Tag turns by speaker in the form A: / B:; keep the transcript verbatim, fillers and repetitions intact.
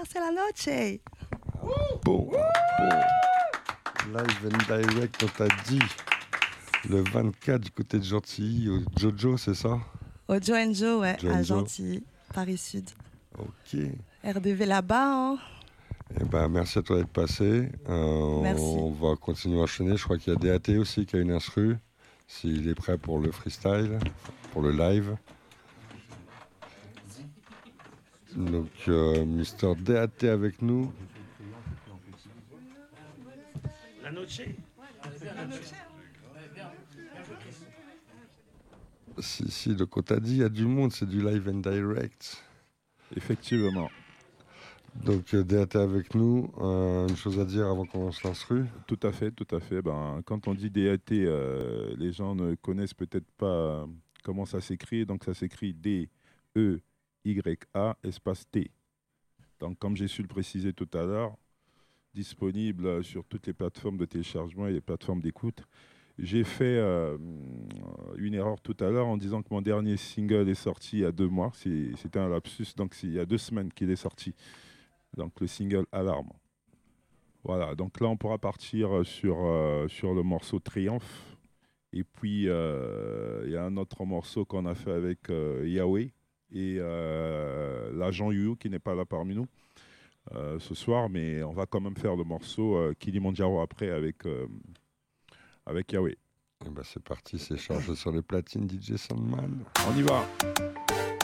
A: c'est la noche.
B: Bon, bon. Live and direct, on t'a dit. Le vingt-quatre du côté de Gentilly, au Jojo, c'est ça?
A: Au Joe and Joe, ouais,
B: Joe
A: à
B: and Joe.
A: Gentilly, Paris Sud.
B: Ok.
A: R D V là-bas, hein.
B: Eh ben, merci à toi d'être passé. Euh,
A: Merci.
B: On va continuer à enchaîner. Je crois qu'il y a D A T aussi qui a une instru. S'il est prêt pour le freestyle, pour le live. Donc, euh, Mister D A T avec nous.
C: La noche.
B: Si, si, donc on t'a dit, il y a du monde, c'est du live and direct.
D: Effectivement.
B: Donc, D A T avec nous. Euh, une chose à dire avant qu'on lance l'instru?
D: Tout à fait, tout à fait. Ben, quand on dit D A T, euh, les gens ne connaissent peut-être pas euh, comment ça s'écrit. Donc, ça s'écrit D E Y A espace T. Donc, comme j'ai su le préciser tout à l'heure, disponible sur toutes les plateformes de téléchargement et les plateformes d'écoute. J'ai fait euh, une erreur tout à l'heure en disant que mon dernier single est sorti il y a deux mois. C'est, c'était un lapsus, donc c'est il y a deux semaines qu'il est sorti. Donc le single Alarme. Voilà, donc là on pourra partir sur, euh, sur le morceau Triomphe. Et puis euh, il y a un autre morceau qu'on a fait avec euh, Yahweh et euh, l'agent Yu qui n'est pas là parmi nous euh, ce soir, mais on va quand même faire le morceau euh, Kilimanjaro après avec... Euh, avec Yahweh.
B: Eh ben c'est parti, c'est chargé sur les platines D J Sandman.
D: On y va.